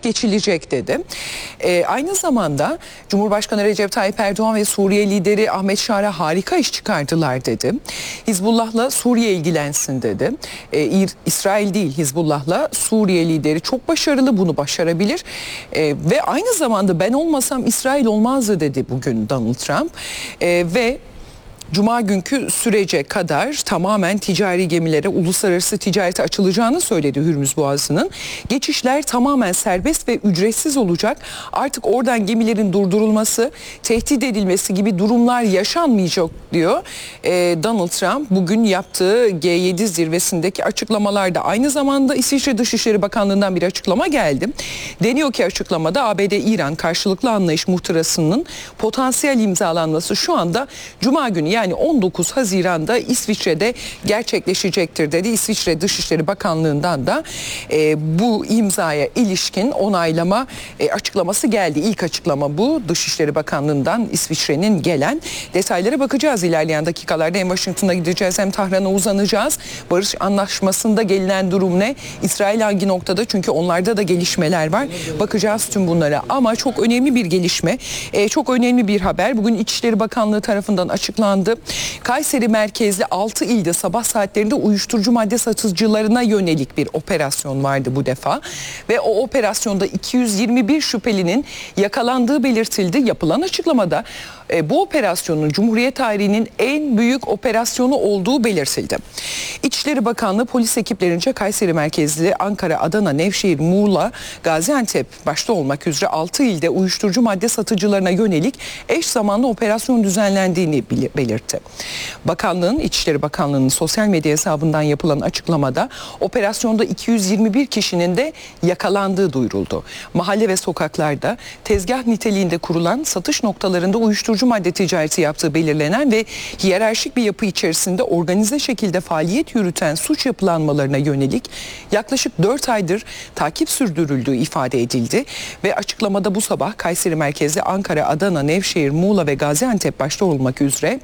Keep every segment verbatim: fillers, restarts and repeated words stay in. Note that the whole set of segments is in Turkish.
geçilecek dedi. E, aynı zamanda Cumhurbaşkanı Recep Tayyip Erdoğan ve Suriye lideri Ahmet Şar'a harika iş çıkardılar dedi. Hizbullah'la Suriye ilgilensin dedi. E, İsrail değil, Hizbullah'la Suriye lideri çok başarılı, bunu başarabilir. E, ve aynı zamanda ben olmasam İsrail olmazdı dedi bugün Donald Trump. E, ve Cuma günkü sürece kadar tamamen ticari gemilere, uluslararası ticarete açılacağını söyledi Hürmüz Boğazı'nın. Geçişler tamamen serbest ve ücretsiz olacak. Artık oradan gemilerin durdurulması, tehdit edilmesi gibi durumlar yaşanmayacak diyor ee, Donald Trump bugün yaptığı G yedi zirvesindeki açıklamalarda. Aynı zamanda İsviçre Dışişleri Bakanlığı'ndan bir açıklama geldi. Deniyor ki açıklamada A B D-İran karşılıklı anlayış muhtırasının potansiyel imzalanması şu anda Cuma günü yani on dokuz Haziran'da İsviçre'de gerçekleşecektir dedi. İsviçre Dışişleri Bakanlığı'ndan da e, bu imzaya ilişkin onaylama e, açıklaması geldi. İlk açıklama bu. Dışişleri Bakanlığı'ndan İsviçre'nin gelen. Detaylara bakacağız ilerleyen dakikalarda. Hem Washington'a gideceğiz hem Tahran'a uzanacağız. Barış Anlaşması'nda gelinen durum ne? İsrail hangi noktada? Çünkü onlarda da gelişmeler var. Bakacağız tüm bunlara. Ama çok önemli bir gelişme. E, çok önemli bir haber. Bugün İçişleri Bakanlığı tarafından açıklandı. Kayseri merkezli altı ilde sabah saatlerinde uyuşturucu madde satıcılarına yönelik bir operasyon vardı bu defa. Ve o operasyonda iki yüz yirmi bir şüphelinin yakalandığı belirtildi. Yapılan açıklamada e, bu operasyonun Cumhuriyet tarihinin en büyük operasyonu olduğu belirtildi. İçişleri Bakanlığı polis ekiplerince Kayseri merkezli Ankara, Adana, Nevşehir, Muğla, Gaziantep başta olmak üzere altı ilde uyuşturucu madde satıcılarına yönelik eş zamanlı operasyon düzenlendiğini belirtti. Bakanlığın, İçişleri Bakanlığı'nın sosyal medya hesabından yapılan açıklamada operasyonda iki yüz yirmi bir kişinin de yakalandığı duyuruldu. Mahalle ve sokaklarda tezgah niteliğinde kurulan satış noktalarında uyuşturucu madde ticareti yaptığı belirlenen ve hiyerarşik bir yapı içerisinde organize şekilde faaliyet yürüten suç yapılanmalarına yönelik yaklaşık dört aydır takip sürdürüldüğü ifade edildi ve açıklamada bu sabah Kayseri merkezli Ankara, Adana, Nevşehir, Muğla ve Gaziantep başta olmak üzere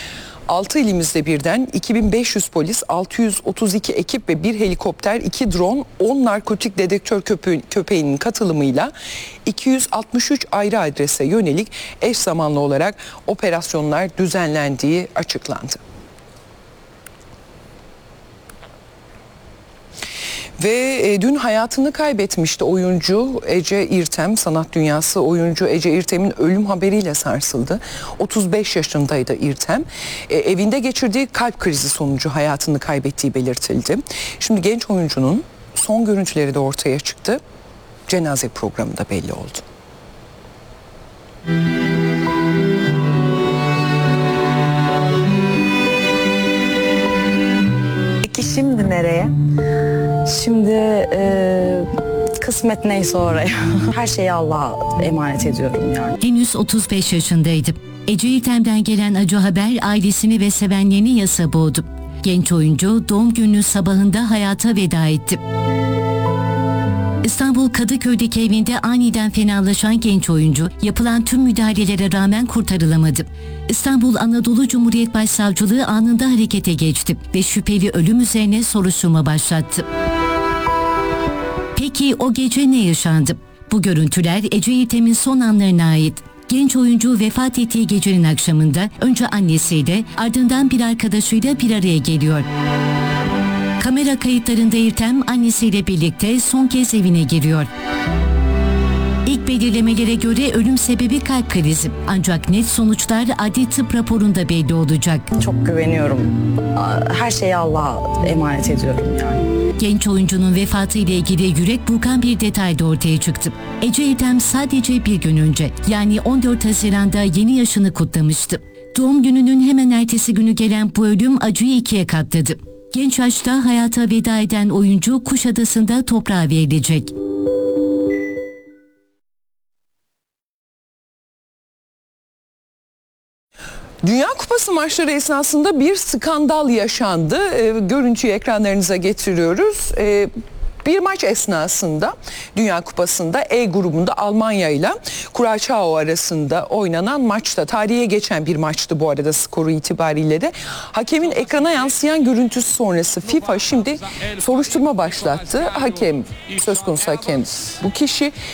altı ilimizde birden iki bin beş yüz polis, altı yüz otuz iki ekip ve bir helikopter, iki drone, on narkotik dedektör köpe köpeğinin katılımıyla iki yüz altmış üç ayrı adrese yönelik eş zamanlı olarak operasyonlar düzenlendiği açıklandı. Ve e, dün hayatını kaybetmişti oyuncu Ece İrtem, sanat dünyası oyuncu Ece İrtem'in ölüm haberiyle sarsıldı. otuz beş yaşındaydı İrtem. E, evinde geçirdiği kalp krizi sonucu hayatını kaybettiği belirtildi. Şimdi genç oyuncunun son görüntüleri de ortaya çıktı. Cenaze programında belli oldu. Peki şimdi nereye? Şimdi e, kısmet neyse oraya. Her şeyi Allah'a emanet ediyorum yani. Henüz otuz beş yaşındaydı. Ece İrtem'den gelen acı haber ailesini ve sevenlerini yasa boğdu. Genç oyuncu doğum günü sabahında hayata veda etti. İstanbul Kadıköy'deki evinde aniden fenalaşan genç oyuncu yapılan tüm müdahalelere rağmen kurtarılamadı. İstanbul Anadolu Cumhuriyet Başsavcılığı anında harekete geçti ve şüpheli ölüm üzerine soruşturma başlattı. Peki o gece ne yaşandı? Bu görüntüler Ece İrtem'in son anlarına ait. Genç oyuncu vefat ettiği gecenin akşamında önce annesiyle ardından bir arkadaşıyla bir araya geliyor. Kamera kayıtlarında İrtem annesiyle birlikte son kez evine giriyor. İlk belirlemelere göre ölüm sebebi kalp krizi. Ancak net sonuçlar adli tıp raporunda belli olacak. Çok güveniyorum. Her şeyi Allah'a emanet ediyorum yani. Genç oyuncunun vefatı ile ilgili yürek burkan bir detay da ortaya çıktı. Ece İrtem sadece bir gün önce yani on dört Haziran'da yeni yaşını kutlamıştı. Doğum gününün hemen ertesi günü gelen bu ölüm acıyı ikiye katladı. Genç yaşta hayata veda eden oyuncu Kuşadası'nda toprağa verilecek. Dünya Kupası maçları esnasında bir skandal yaşandı. E, görüntüyü ekranlarınıza getiriyoruz. E, Bir maç esnasında Dünya Kupası'nda E grubunda Almanya ile Curaçao arasında oynanan maçta, tarihe geçen bir maçtı bu arada skoru itibariyle de. Hakemin ekrana yansıyan görüntüsü sonrası FIFA şimdi soruşturma başlattı. Hakem, söz konusu hakem bu kişi